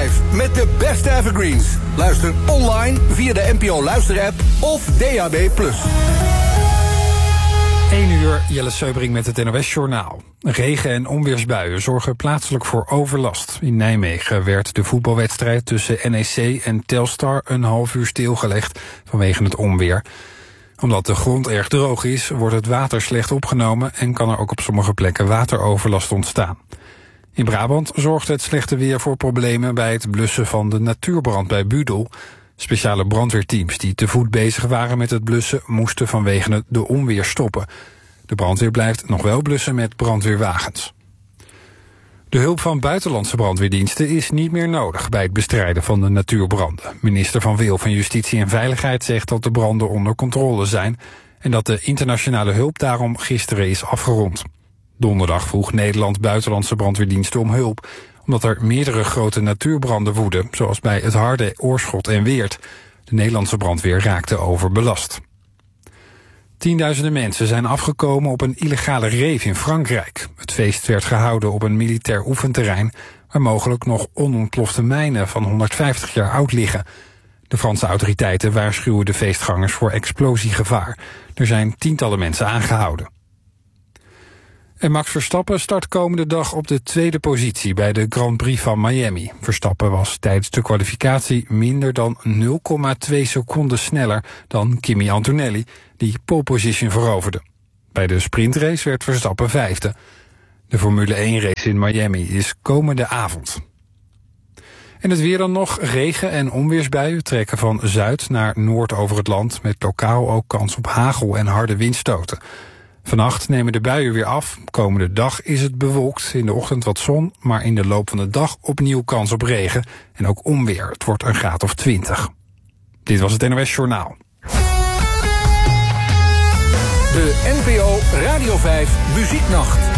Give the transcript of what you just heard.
5 met de beste evergreens. Luister online via de NPO Luisterapp of DAB+. 1 uur, Jelle Seubring met het NOS-journaal. Regen- en onweersbuien zorgen plaatselijk voor overlast. In Nijmegen werd de voetbalwedstrijd tussen NEC en Telstar een half uur stilgelegd vanwege het onweer. Omdat de grond erg droog is, wordt het water slecht opgenomen en kan er ook op sommige plekken wateroverlast ontstaan. In Brabant zorgde het slechte weer voor problemen bij het blussen van de natuurbrand bij Budel. Speciale brandweerteams die te voet bezig waren met het blussen moesten vanwege de onweer stoppen. De brandweer blijft nog wel blussen met brandweerwagens. De hulp van buitenlandse brandweerdiensten is niet meer nodig bij het bestrijden van de natuurbranden. Minister Van Wil van Justitie en Veiligheid zegt dat de branden onder controle zijn en dat de internationale hulp daarom gisteren is afgerond. Donderdag vroeg Nederland buitenlandse brandweerdiensten om hulp, omdat er meerdere grote natuurbranden woeden, zoals bij het Harde, Oorschot en Weert. De Nederlandse brandweer raakte overbelast. Tienduizenden mensen zijn afgekomen op een illegale rave in Frankrijk. Het feest werd gehouden op een militair oefenterrein, waar mogelijk nog onontplofte mijnen van 150 jaar oud liggen. De Franse autoriteiten waarschuwen de feestgangers voor explosiegevaar. Er zijn tientallen mensen aangehouden. En Max Verstappen start komende dag op de tweede positie bij de Grand Prix van Miami. Verstappen was tijdens de kwalificatie minder dan 0,2 seconden sneller dan Kimi Antonelli, die pole position veroverde. Bij de sprintrace werd Verstappen vijfde. De Formule 1-race in Miami is komende avond. En het weer dan nog. Regen- en onweersbuien trekken van zuid naar noord over het land, met lokaal ook kans op hagel en harde windstoten. Vannacht nemen de buien weer af. Komende dag is het bewolkt, in de ochtend wat zon, maar in de loop van de dag opnieuw kans op regen en ook onweer. Het wordt een graad of 20. Dit was het NOS Journaal. De NPO Radio 5 Muzieknacht.